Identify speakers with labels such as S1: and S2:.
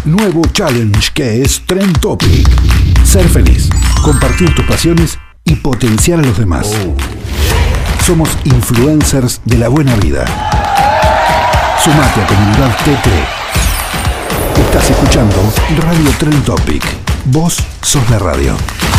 S1: nuevo challenge que es Trend Topic. Ser feliz, compartir tus pasiones y potenciar a los demás. Somos influencers de la buena vida. Sumate a Comunidad TT. Estás escuchando Radio Trend Topic. Vos sos la radio.